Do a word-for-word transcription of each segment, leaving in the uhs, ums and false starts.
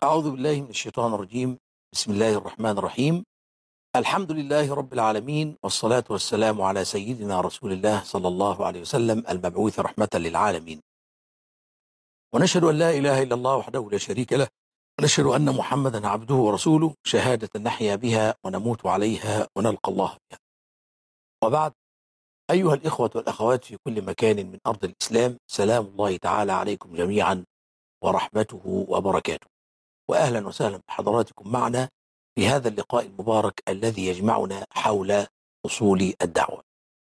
أعوذ بالله من الشيطان الرجيم. بسم الله الرحمن الرحيم. الحمد لله رب العالمين، والصلاة والسلام على سيدنا رسول الله صلى الله عليه وسلم المبعوث رحمة للعالمين. ونشهد أن لا إله إلا الله وحده لا شريك له، ونشهد أن محمدا عبده ورسوله، شهادة نحيا بها ونموت عليها ونلقى الله بها. وبعد، أيها الإخوة والأخوات في كل مكان من أرض الإسلام، سلام الله تعالى عليكم جميعا ورحمته وبركاته، وأهلا وسهلا بحضراتكم معنا في هذا اللقاء المبارك الذي يجمعنا حول أصول الدعوة.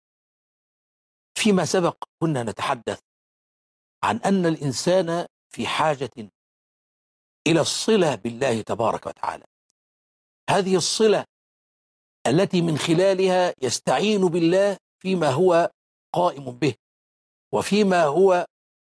فيما سبق كنا نتحدث عن أن الإنسان في حاجة إلى الصلة بالله تبارك وتعالى، هذه الصلة التي من خلالها يستعين بالله فيما هو قائم به، وفيما هو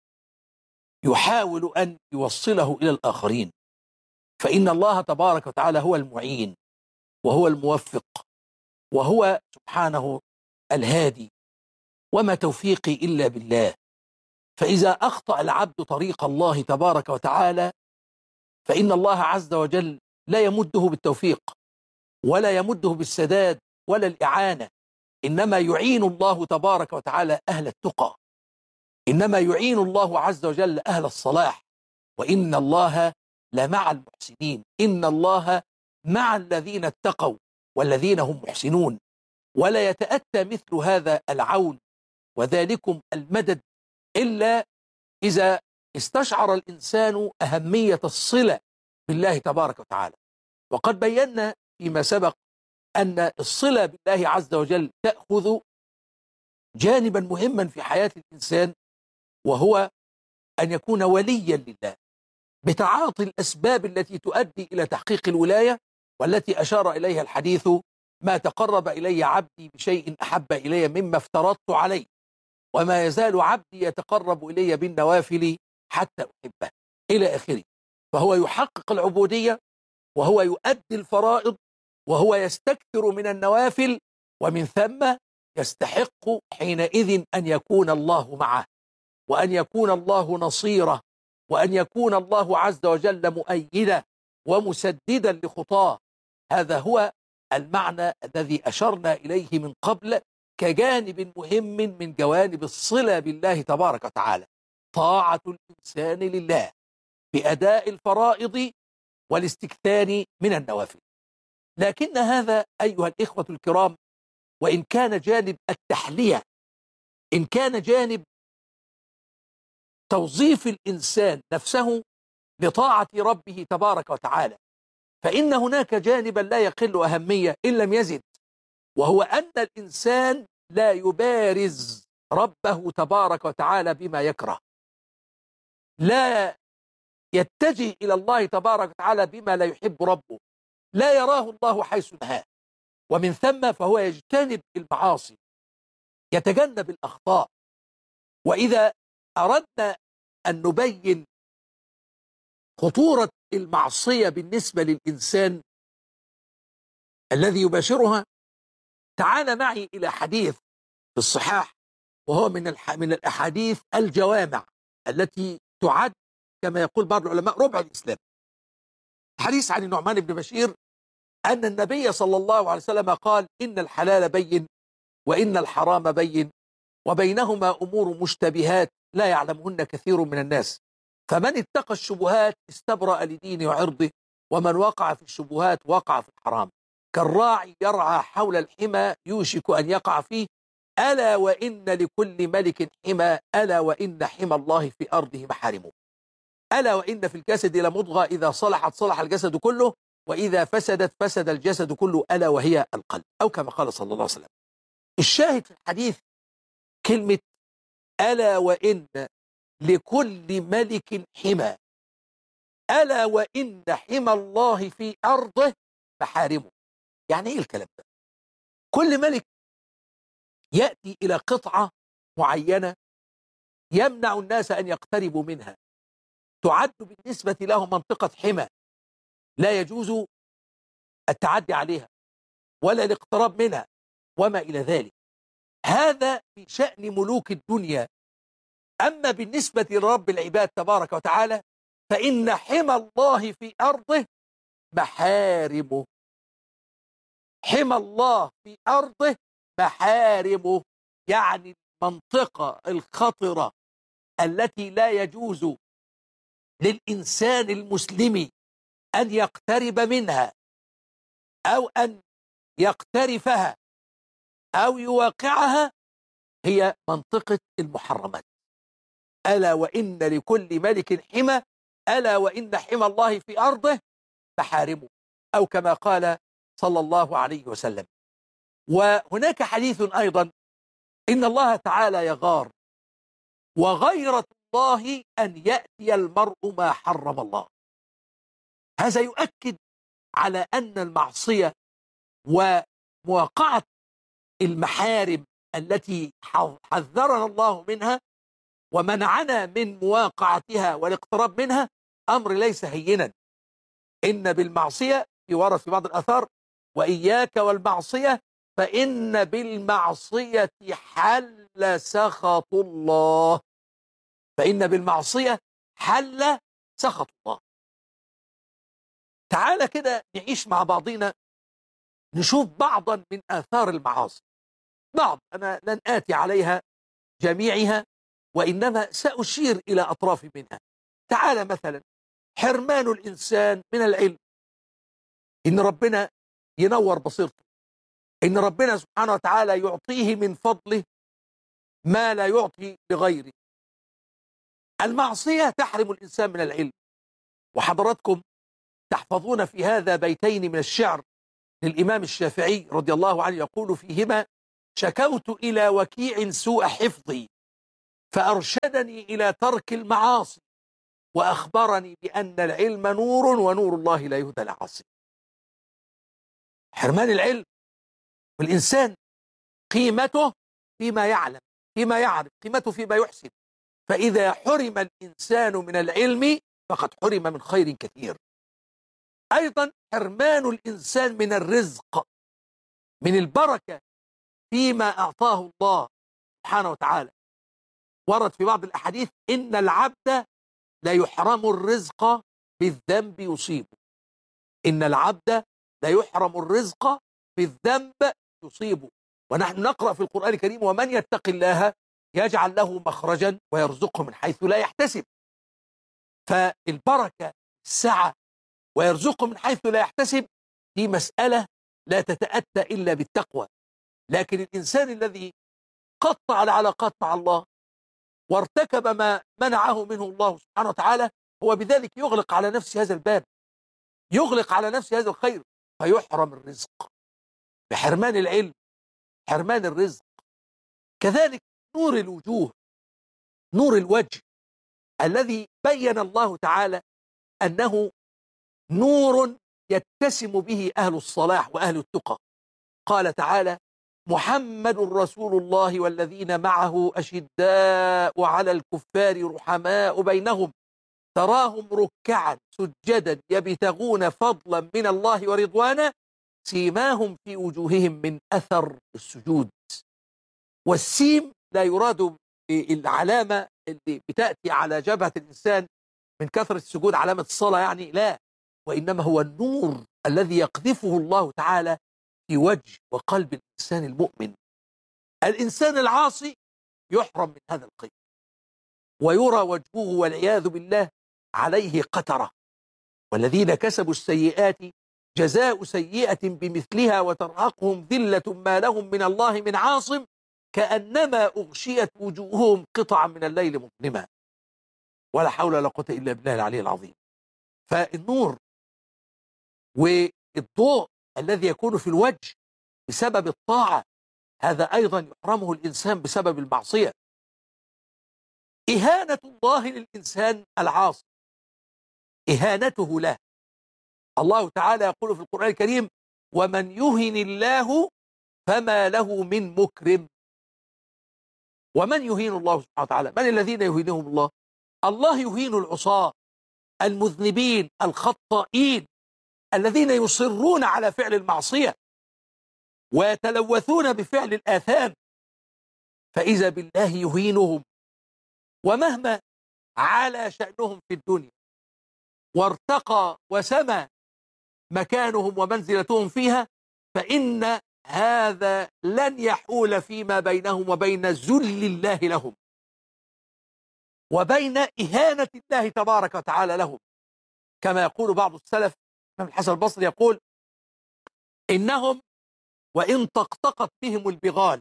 يحاول أن يوصله إلى الآخرين، فإن الله تبارك وتعالى هو المعين وهو الموفق وهو سبحانه الهادي، وما توفيقي إلا بالله. فإذا أخطأ العبد طريق الله تبارك وتعالى فإن الله عز وجل لا يمده بالتوفيق ولا يمده بالسداد ولا الإعانة، إنما يعين الله تبارك وتعالى أهل التقى، إنما يعين الله عز وجل أهل الصلاح، وإن الله لمع المحسنين، إن الله مع الذين اتقوا والذين هم محسنون. ولا يتأتى مثل هذا العون وذلكم المدد إلا إذا استشعر الإنسان أهمية الصلة بالله تبارك وتعالى. وقد بينا فيما سبق أن الصلة بالله عز وجل تأخذ جانبا مهما في حياة الإنسان، وهو أن يكون وليا لله بتعاطي الأسباب التي تؤدي إلى تحقيق الولاية، والتي أشار إليها الحديث: ما تقرب إلي عبدي بشيء أحب إلي مما افترضت عليه، وما يزال عبدي يتقرب إلي بالنوافل حتى أحبه، إلى آخره. فهو يحقق العبودية، وهو يؤدي الفرائض، وهو يستكثر من النوافل، ومن ثم يستحق حينئذ أن يكون الله معه، وأن يكون الله نصيره، وأن يكون الله عز وجل مؤيدا ومسددا لخطاه. هذا هو المعنى الذي أشرنا إليه من قبل كجانب مهم من جوانب الصلة بالله تبارك وتعالى: طاعة الإنسان لله بأداء الفرائض والاستكثار من النوافل. لكن هذا أيها الإخوة الكرام، وإن كان جانب التحلية، إن كان جانب توظيف الإنسان نفسه لطاعة ربه تبارك وتعالى، فإن هناك جانبا لا يقل أهمية إن لم يزد، وهو أن الإنسان لا يبارز ربه تبارك وتعالى بما يكره، لا يتجه إلى الله تبارك وتعالى بما لا يحب ربه، لا يراه الله حيث نهاه، ومن ثم فهو يجتنب المعاصي، يتجنب الأخطاء. وإذا أردنا أن نبين خطورة المعصية بالنسبة للإنسان الذي يباشرها، تعال معي إلى حديث في الصحاح، وهو من من الأحاديث الجوامع التي تعد كما يقول بعض العلماء ربع الإسلام. حديث عن النعمان بن بشير أن النبي صلى الله عليه وسلم قال: إن الحلال بين وإن الحرام بين وبينهما أمور مشتبهات لا يعلمهن كثير من الناس، فمن اتقى الشبهات استبرأ لدينه وعرضه، ومن وقع في الشبهات وقع في الحرام. كالراعي يرعى حول الحمى يوشك أن يقع فيه، ألا وإن لكل ملك حمى، ألا وإن حمى الله في أرضه محارمه، ألا وإن في الجسد لمضغة إذا صلحت صلح الجسد كله، وإذا فسدت فسد الجسد كله، ألا وهي القلب، أو كما قال صلى الله عليه وسلم. الشاهد في الحديث كلمة ألا وإن لكل ملك حمى، ألا وإن حمى الله في أرضه محارمه. يعني إيه الكلام ده؟ كل ملك يأتي إلى قطعة معينة يمنع الناس أن يقتربوا منها، تعد بالنسبة له منطقة حمى، لا يجوز التعدي عليها ولا الاقتراب منها وما إلى ذلك. هذا في شأن ملوك الدنيا. أما بالنسبة لرب العباد تبارك وتعالى فإن حمى الله في أرضه محارمه. حمى الله في أرضه محارمه، يعني المنطقة الخطرة التي لا يجوز للإنسان المسلم أن يقترب منها أو أن يقترفها أو يواقعها هي منطقة المحرمات. ألا وإن لكل ملك حمى، ألا وإن حمى الله في أرضه محارمه، أو كما قال صلى الله عليه وسلم. وهناك حديث أيضا إن الله تعالى يغار، وغيرة الله أن يأتي المرء ما حرم الله. هذا يؤكد على أن المعصية ومواقعة المحارم التي حذرنا الله منها ومنعنا من مواقعتها والاقتراب منها أمر ليس هينا. إن بالمعصية، في ورد في بعض الآثار: وإياك والمعصية فإن بالمعصية حل سخط الله. فإن بالمعصية حل سخط الله. تعالى كده نعيش مع بعضنا، نشوف بعضا من آثار المعاصي. بعض، أنا لن آتي عليها جميعها، وإنما سأشير إلى أطراف منها. تعالى مثلا حرمان الإنسان من العلم، إن ربنا ينور بصيرته، إن ربنا سبحانه وتعالى يعطيه من فضله ما لا يعطي لغيره. المعصية تحرم الإنسان من العلم. وحضراتكم تحفظون في هذا بيتين من الشعر للإمام الشافعي رضي الله عنه، يقول فيهما: شكوت إلى وكيع سوء حفظي فأرشدني إلى ترك المعاصي، وأخبرني بأن العلم نور ونور الله لا يهدى العاصي. حرمان العلم، والإنسان قيمته فيما يعلم، فيما يعرف، قيمته فيما يحسن. فإذا حرم الإنسان من العلم فقد حرم من خير كثير. أيضا حرمان الإنسان من الرزق، من البركة فيما أعطاه الله سبحانه وتعالى. ورد في بعض الأحاديث: إن العبد لا يحرم الرزق بالذنب يصيبه. إن العبد لا يحرم الرزق بالذنب يصيبه. ونحن نقرأ في القرآن الكريم: ومن يتق الله يجعل له مخرجا ويرزقه من حيث لا يحتسب. فالبركة، السعة، ويرزقه من حيث لا يحتسب، دي مسألة لا تتأتى إلا بالتقوى. لكن الإنسان الذي قطع العلاقات مع الله وارتكب ما منعه منه الله سبحانه وتعالى، هو بذلك يغلق على نفسه هذا الباب، يغلق على نفسه هذا الخير، فيحرم الرزق بحرمان العلم، حرمان الرزق. كذلك نور الوجوه، نور الوجه الذي بين الله تعالى أنه نور يتسم به أهل الصلاح وأهل التقى. قال تعالى: محمد رسول الله والذين معه أشداء على الكفار رحماء بينهم تراهم ركعا سجدا يبتغون فضلا من الله ورضوانا سيماهم في وجوههم من أثر السجود. والسيم لا يراد العلامة اللي بتأتي على جبهة الإنسان من كثرة السجود، علامة الصلاة يعني، لا، وإنما هو النور الذي يقذفه الله تعالى في وجه وقلب الإنسان المؤمن. الإنسان العاصي يحرم من هذا الخير، ويرى وجهه والعياذ بالله عليه قترة. والذين كسبوا السيئات جزاء سيئة بمثلها وترهقهم ذلة ما لهم من الله من عاصم كأنما أغشيت وجوههم قطعا من الليل مظلما. ولا حول ولا قوة إلا بالله العلي العظيم. فالنور والضوء الذي يكون في الوجه بسبب الطاعة، هذا أيضا يحرمه الإنسان بسبب المعصية. إهانة الله للإنسان العاصي، إهانته له. الله تعالى يقول في القرآن الكريم: ومن يهن الله فما له من مكرم. ومن يهين الله سبحانه وتعالى؟ من الذين يهينهم الله؟ الله يهين العصاة المذنبين الخطائين الذين يصرون على فعل المعصية ويتلوثون بفعل الآثام، فإذا بالله يهينهم. ومهما على شأنهم في الدنيا وارتقى وسمى مكانهم ومنزلتهم فيها، فإن هذا لن يحول فيما بينهم وبين ذل الله لهم وبين إهانة الله تبارك وتعالى لهم. كما يقول بعض السلف، الإمام الحسن البصري يقول: إنهم وإن طقطقت بهم البغال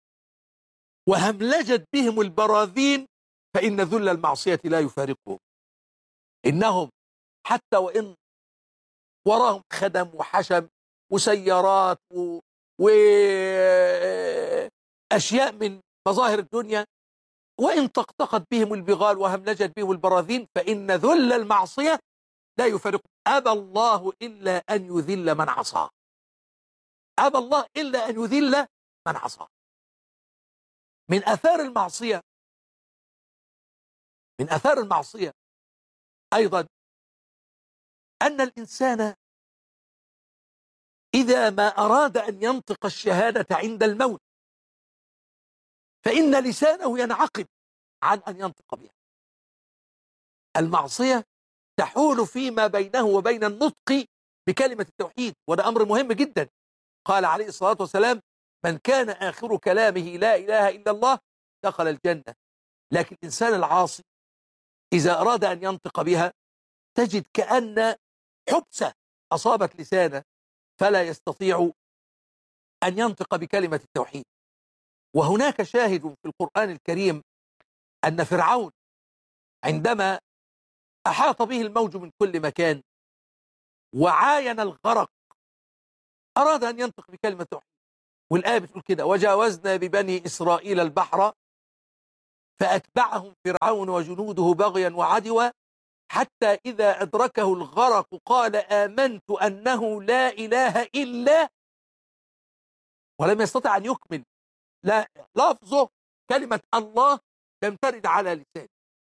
وهملجت بهم البراذين فإن ذل المعصية لا يفارقهم. إنهم حتى وإن وراهم خدم وحشم وسيارات وأشياء من مظاهر الدنيا، وإن طقطقت بهم البغال وهملجت بهم البراذين فإن ذل المعصية لا يفارقهم. أبى الله إلا أن يذل من عصاه. أبى الله إلا أن يذل من عصاه. من أثار المعصية من أثار المعصية أيضا أن الإنسان إذا ما أراد أن ينطق الشهادة عند الموت فإن لسانه ينعقد عن أن ينطق بها. المعصية تحول فيما بينه وبين النطق بكلمة التوحيد، وده أمر مهم جدا. قال عليه الصلاة والسلام: من كان آخر كلامه لا إله إلا الله دخل الجنة. لكن الإنسان العاصي إذا أراد أن ينطق بها تجد كأن حبسة أصابت لسانه فلا يستطيع أن ينطق بكلمة التوحيد. وهناك شاهد في القرآن الكريم أن فرعون عندما أحاط به الموج من كل مكان وعاين الغرق أراد أن ينطق بكلمة التوحيد، والآية بتقول كده: وجاوزنا ببني إسرائيل البحر فأتبعهم فرعون وجنوده بغيا وعدوا حتى إذا أدركه الغرق قال آمنت أنه لا إله إلا، ولم يستطع أن يكمل. لا لفظه كلمة الله لم ترد على لسانه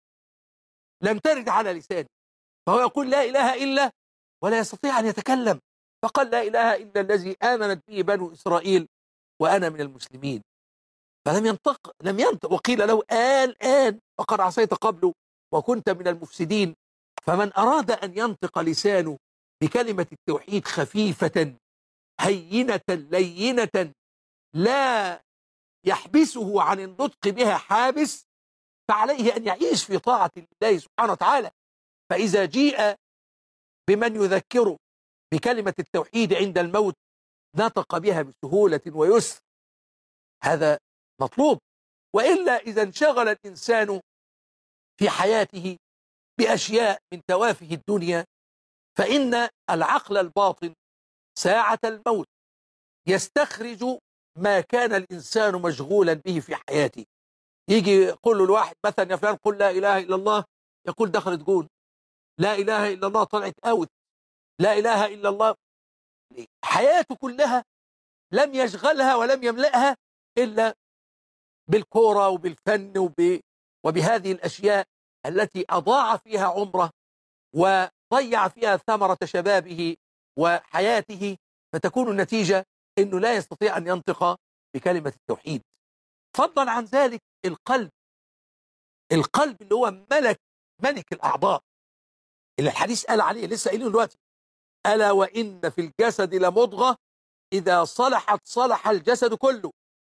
لم ترد على لسانه فهو يقول لا إله إلا ولا يستطيع أن يتكلم، فقال لا إله إلا الذي آمنت به بنو إسرائيل وأنا من المسلمين. فلم ينطق لم ينطق وقيل له آل آن وقد عصيت قبله وكنت من المفسدين. فمن أراد أن ينطق لسانه بكلمة التوحيد خفيفة هينة لينة لا يحبسه عن النطق بها حابس، فعليه أن يعيش في طاعة الله سبحانه وتعالى. فإذا جيء بمن يذكره بكلمة التوحيد عند الموت نطق بها بسهولة ويسر، هذا مطلوب. وإلا إذا انشغل الإنسان في حياته بأشياء من توافه الدنيا فإن العقل الباطن ساعة الموت يستخرج ما كان الإنسان مشغولا به في حياته. يجي يقول له الواحد مثلا: يا فلان قل لا إله إلا الله، يقول دخلت جون. لا إله إلا الله طلعت أوت. لا إله إلا الله. حياته كلها لم يشغلها ولم يملأها إلا بالكورة وبالفن وب... وبهذه الأشياء التي أضاع فيها عمره وضيع فيها ثمرة شبابه وحياته، فتكون النتيجة أنه لا يستطيع أن ينطق بكلمة التوحيد. فضلا عن ذلك القلب القلب اللي هو ملك ملك الأعضاء اللي الحديث قال عليه لسه قايلينه دلوقتي: ألا وإن في الجسد لمضغة إذا صلحت صلح الجسد كله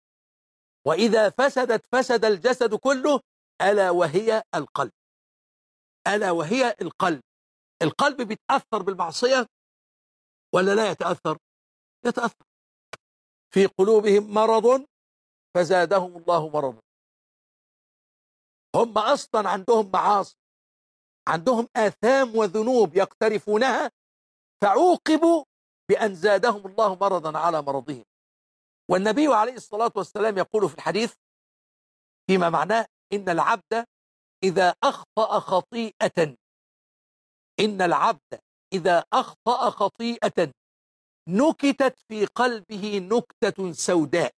وإذا فسدت فسد الجسد كله ألا وهي القلب. ألا وهي القلب. القلب بيتأثر بالمعصية ولا لا يتأثر؟ يتأثر. في قلوبهم مرض فزادهم الله مرضا. هم أصلا عندهم معاصي، عندهم آثام وذنوب يقترفونها، فعوقبوا بأن زادهم الله مرضا على مرضهم. والنبي عليه الصلاة والسلام يقول في الحديث فيما معناه: إن العبد إذا أخطأ خطيئة إن العبد إذا أخطأ خطيئة نكتت في قلبه نكتة سوداء،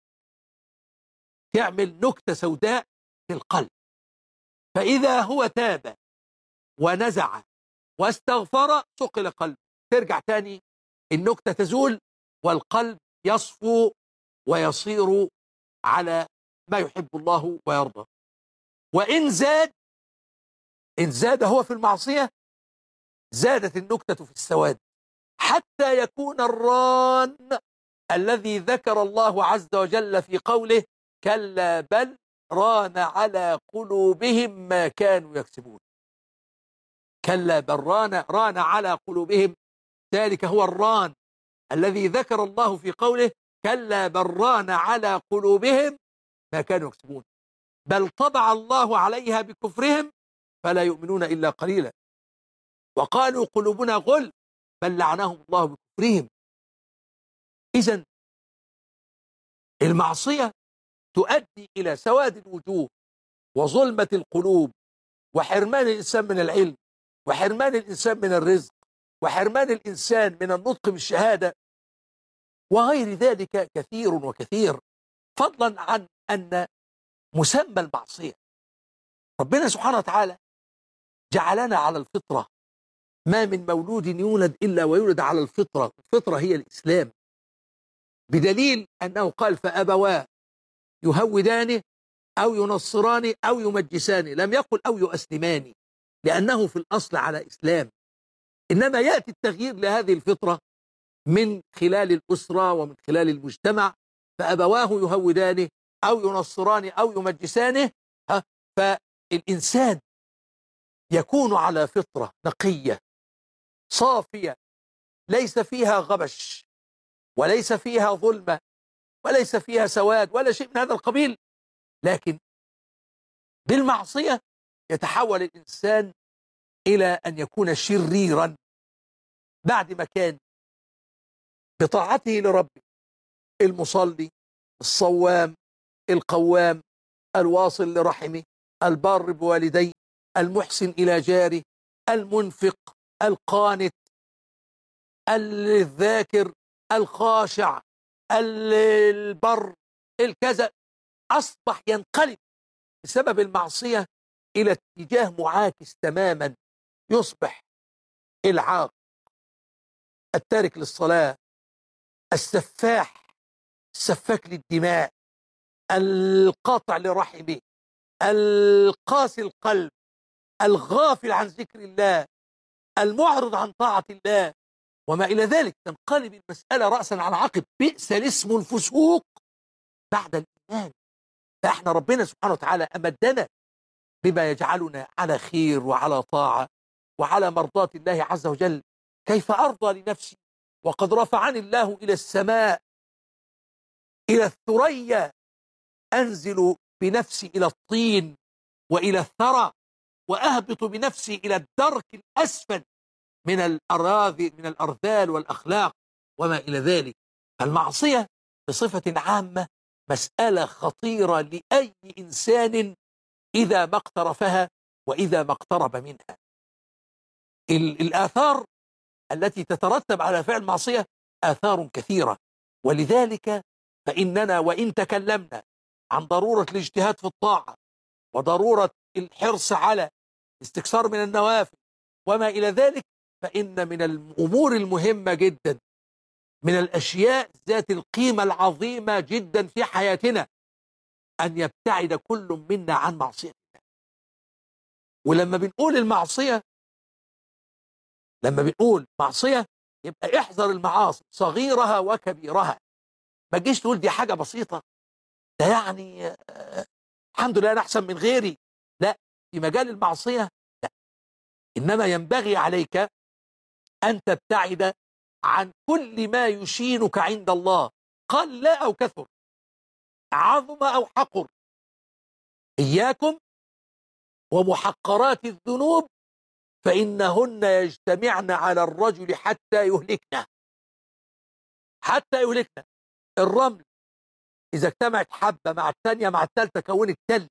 تعمل نكتة سوداء في القلب، فإذا هو تاب ونزع واستغفر صقل قلبه، ترجع تاني النكتة تزول والقلب يصفو ويصير على ما يحب الله ويرضى. وإن زاد إن زاد هو في المعصية زادت النكتة في السواد، حتى يكون الران الذي ذكر الله عز وجل في قوله كلا بل ران على قلوبهم ما كانوا يكسبون. كلا بل ران ران على قلوبهم، ذلك هو الران الذي ذكر الله في قوله كلا بل ران على قلوبهم ما كانوا يكسبون، بل طبع الله عليها بكفرهم فلا يؤمنون إلا قليلا، وقالوا قلوبنا غل بل لعنهم الله بكفرهم. إذن المعصية تؤدي إلى سواد الوجوه وظلمة القلوب وحرمان الإنسان من العلم وحرمان الإنسان من الرزق وحرمان الإنسان من النطق بالشهادة وغير ذلك كثير وكثير، فضلا عن أن مسمى المعصية ربنا سبحانه وتعالى جعلنا على الفطرة، ما من مولود يولد إلا ويولد على الفطرة، الفطرة هي الإسلام، بدليل أنه قال فأبواه يهودانه أو ينصرانه أو يمجسانه، لم يقل أو يؤسلمانه، لأنه في الأصل على إسلام، إنما يأتي التغيير لهذه الفطرة من خلال الأسرة ومن خلال المجتمع، فأبواه يهودانه أو ينصرانه أو يمجسانه، فالإنسان يكون على فطرة نقية صافية ليس فيها غبش وليس فيها ظلمة وليس فيها سواد ولا شيء من هذا القبيل، لكن بالمعصية يتحول الإنسان إلى أن يكون شريرا بعد ما كان بطاعته لربه المصلي الصوام القوام الواصل لرحمه البار بوالديه المحسن إلى جاره المنفق القانت الذاكر الخاشع البر الكذا، أصبح ينقلب بسبب المعصية إلى اتجاه معاكس تماما، يصبح العاق التارك للصلاة السفاح السفاك للدماء القاطع لرحمه القاسي القلب الغافل عن ذكر الله المعرض عن طاعة الله وما إلى ذلك، تنقلب المسألة رأسا على عقب، بئس الاسم الفسوق بعد الإيمان. فإحنا ربنا سبحانه وتعالى أمدنا بما يجعلنا على خير وعلى طاعة وعلى مرضاة الله عز وجل. كيف أرضى لنفسي وقد رفعني الله إلى السماء إلى الثريا، أنزل بنفسي إلى الطين وإلى الثرى وأهبط بنفسي إلى الدرك الأسفل من الأراضي من الأرذال والأخلاق وما إلى ذلك. المعصية بصفة عامة مسألة خطيرة لأي إنسان إذا ما اقترفها وإذا ما اقترب منها. الآثار التي تترتب على فعل المعصية آثار كثيرة، ولذلك فإننا وإن تكلمنا عن ضرورة الاجتهاد في الطاعة وضرورة الحرص على استكثار من النوافل وما إلى ذلك، فإن من الأمور المهمة جدا من الأشياء ذات القيمة العظيمة جدا في حياتنا أن يبتعد كل منا عن معصية الله. ولما بنقول المعصية لما بنقول معصية يبقى احذر المعاصي صغيرها وكبيرها، ما تجيش تقول دي حاجة بسيطة ده يعني آه الحمد لله أنا أحسن من غيري، لا، في مجال المعصية لا، إنما ينبغي عليك أن تبتعد عن كل ما يشينك عند الله، قل لا أو كثر، عظم أو حقر. إياكم ومحقرات الذنوب فإنهن يجتمعن على الرجل حتى يهلكنا حتى يهلكنا. الرمل إذا اجتمعت حبة مع الثانية مع الثالثة كونت تل.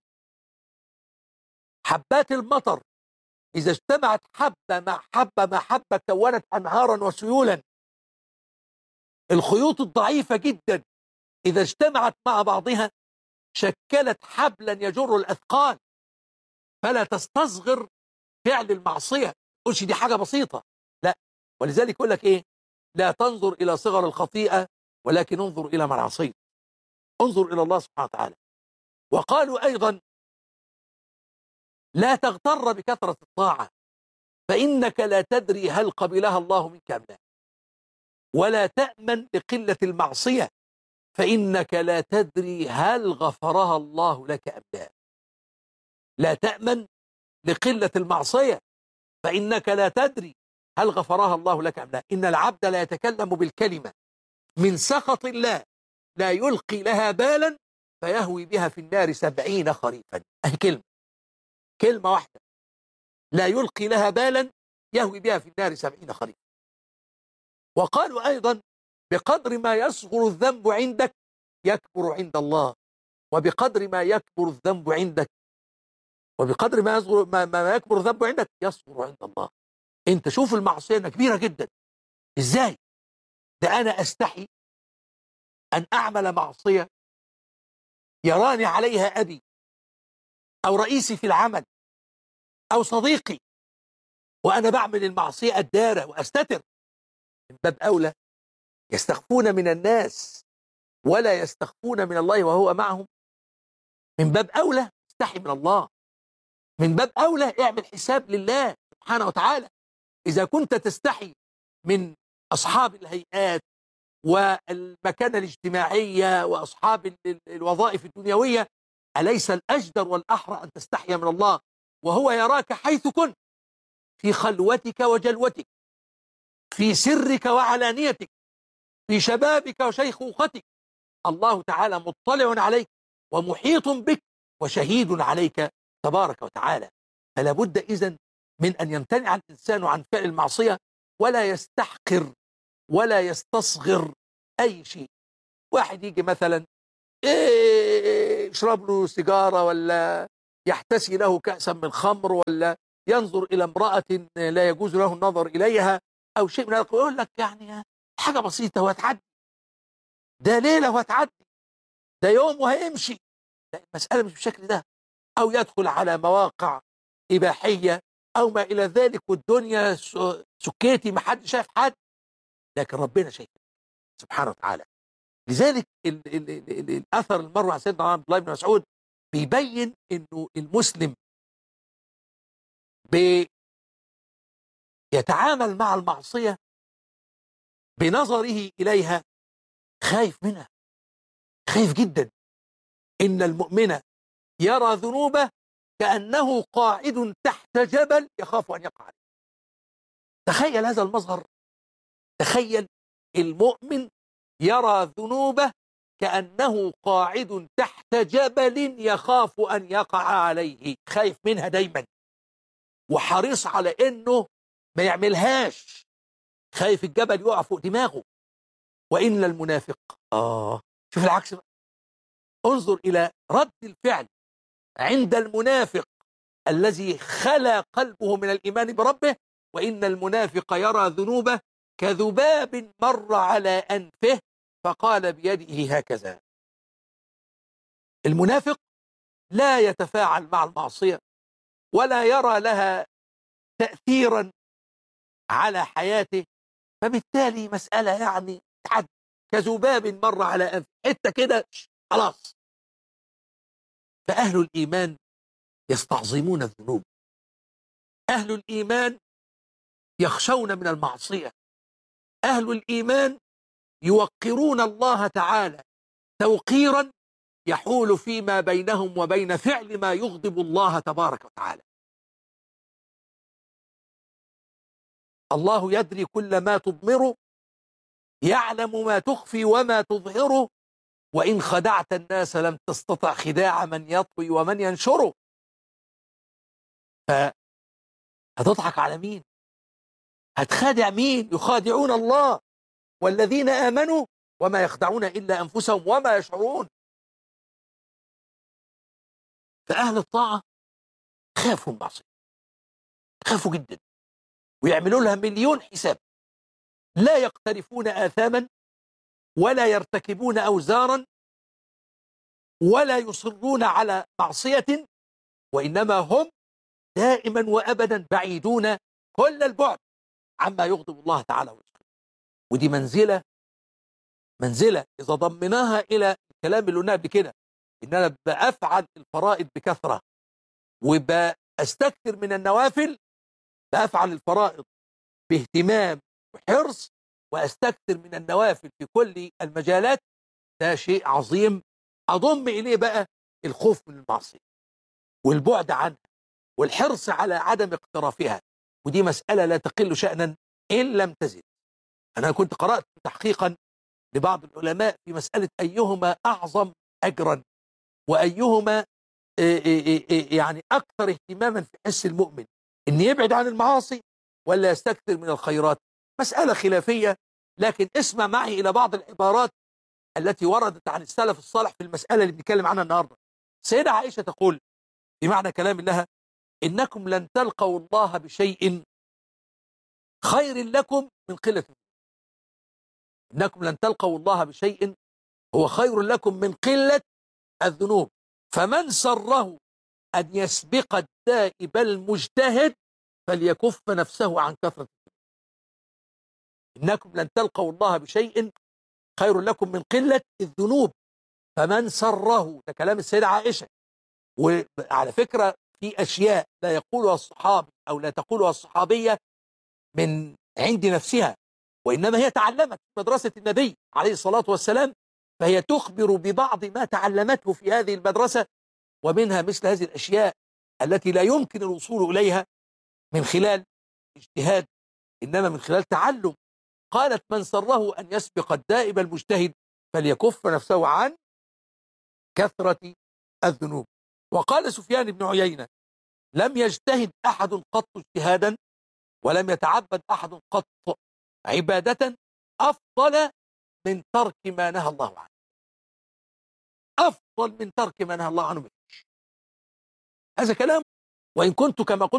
حبات المطر إذا اجتمعت حبة مع حبة مع حبة كونت أنهارا وسيولا. الخيوط الضعيفة جدا إذا اجتمعت مع بعضها شكلت حبلا يجر الأثقال. فلا تستصغر فعل المعصية، تقولش دي حاجة بسيطة، لا. ولذلك يقول لك إيه؟ لا تنظر إلى صغر الخطيئة ولكن انظر إلى من عصيت، انظر إلى الله سبحانه وتعالى. وقالوا أيضا لا تغتر بكثرة الطاعة، فإنك لا تدري هل قبلها الله منك أم لا، ولا تأمن لقلة المعصية فإنك لا تدري هل غفرها الله لك أم لا. لا تأمن لقلة المعصية فإنك لا تدري هل غفرها الله لك أم لا. إن العبد لا يتكلم بالكلمة من سخط الله لا يلقي لها بالا فيهوي بها في النار سبعين خريفا. أهي كلمة كلمة واحدة لا يلقي لها بالا يهوي بها في النار سبعين خريفا. وقالوا أيضا بقدر ما يصغر الذنب عندك يكبر عند الله، وبقدر ما يكبر الذنب عندك وبقدر ما يصغر ما, ما يكبر الذنب عندك يصغر عند الله. انت شوف المعصية انها كبيرة جدا ازاي. ده انا استحي ان اعمل معصية يراني عليها ابي او رئيسي في العمل او صديقي وانا بعمل المعصية الدارة واستتر. من باب اولى يستخفون من الناس ولا يستخفون من الله وهو معهم. من باب اولى استحي من الله. من باب اولى اعمل حساب لله سبحانه وتعالى. إذا كنت تستحي من أصحاب الهيئات والمكانة الاجتماعية وأصحاب الوظائف الدنيوية، أليس الأجدر والأحرى أن تستحي من الله وهو يراك حيث كنت، في خلوتك وجلوتك، في سرك وعلانيتك، في شبابك وشيخوختك. الله تعالى مطلع عليك ومحيط بك وشهيد عليك تبارك وتعالى. فلا بد إذن من أن يمتنع الإنسان عن فعل المعصية ولا يستحقر ولا يستصغر أي شيء. واحد يجي مثلا يشرب له سيجارة ولا يحتسي له كأسا من خمر ولا ينظر إلى امرأة لا يجوز له النظر إليها أو شيء من هذا، يقول لك يعني حاجة بسيطة وهتعدي، ده ليلة وهتعدي، ده يوم وهيمشي. لا، المسألة مش بالشكل ده. أو يدخل على مواقع إباحية أو ما إلى ذلك والدنيا سكيتي ما حد شايف حد، لكن ربنا شايف سبحانه وتعالى. لذلك ال ال ال ال الأثر المروي عن سيدنا عبد الله بن مسعود بيبين إنه المسلم بيتعامل مع المعصية بنظره إليها خايف منها، خايف جدا. إن المؤمن يرى ذنوبه كأنه قاعد تحت جبل يخاف أن يقع عليه. تخيل هذا المظهر، تخيل المؤمن يرى ذنوبه كأنه قاعد تحت جبل يخاف أن يقع عليه، خايف منها دايما وحريص على أنه ما يعملهاش، خايف الجبل يقع فوق دماغه. وإن المنافق آه شوف العكس بقى. انظر إلى رد الفعل عند المنافق الذي خلى قلبه من الإيمان بربه. وإن المنافق يرى ذنوبه كذباب مر على أنفه فقال بيده هكذا. المنافق لا يتفاعل مع المعصية ولا يرى لها تأثيرا على حياته، فبالتالي مسألة يعني تعد كذباب مر على أنفه، حتى كده خلاص. فأهل الإيمان يستعظمون الذنوب، أهل الإيمان يخشون من المعصية، أهل الإيمان يوقرون الله تعالى توقيرا يحول فيما بينهم وبين فعل ما يغضب الله تبارك وتعالى. الله يدري كل ما تضمر، يعلم ما تخفي وما تظهر، وإن خدعت الناس لم تستطع خداع من يطوي ومن ينشره. فهتضحك على مين؟ هتخادع مين؟ يخادعون الله والذين آمنوا وما يخدعون إلا أنفسهم وما يشعرون. فأهل الطاعة خافوا المعصية، خافوا جدا ويعملوا لها مليون حساب، لا يقترفون آثاما ولا يرتكبون أوزارا ولا يصرون على معصية، وإنما هم دائما وأبدا بعيدون كل البعد عما يغضب الله تعالى ويسخط. ودي منزلة منزلة إذا ضمناها إلى الكلام اللي قلناه قبل كده، إن أنا بأفعل الفرائض بكثرة وبأستكثر من النوافل، فأفعل الفرائض باهتمام وحرص وأستكثر من النوافل في كل المجالات، ده شيء عظيم. أضم إليه بقى الخوف من المعصية والبعد عنها والحرص على عدم اقترافها، ودي مسألة لا تقل شأنا إن لم تزد. أنا كنت قرأت تحقيقا لبعض العلماء في مسألة أيهما أعظم أجرا وأيهما يعني أكثر اهتماما في حس المؤمن، إن يبعد عن المعاصي ولا يستكثر من الخيرات. مسألة خلافية، لكن اسمع معي إلى بعض العبارات التي وردت عن السلف الصالح في المسألة اللي بنتكلم عنها النهاردة. سيدة عائشة تقول بمعنى كلام الله: إنكم لن تلقوا الله بشيء خير لكم من قلة إنكم لن تلقوا الله بشيء هو خير لكم من قلة الذنوب، فمن سره أن يسبق الدائب المجتهد فليكف نفسه عن كثرة الذنوب. إنكم لن تلقوا الله بشيء خير لكم من قلة الذنوب، فمن سره، ده كلام السيدة عائشة. وعلى فكرة في أشياء لا يقولها الصحابي أو لا تقولها الصحابية من عند نفسها، وإنما هي تعلمت في مدرسة النبي عليه الصلاة والسلام، فهي تخبر ببعض ما تعلمته في هذه المدرسة، ومنها مثل هذه الأشياء التي لا يمكن الوصول إليها من خلال اجتهاد، إنما من خلال تعلم. قالت: من سره أن يسبق الدائب المجتهد فليكف نفسه عن كثرة الذنوب. وقال سفيان بن عيينة: لم يجتهد أحد قط اجتهادا ولم يتعبد أحد قط عبادة أفضل من ترك ما نهى الله عنه. أفضل من ترك ما نهى الله عنه. هذا كلام، وإن كنت كما قلت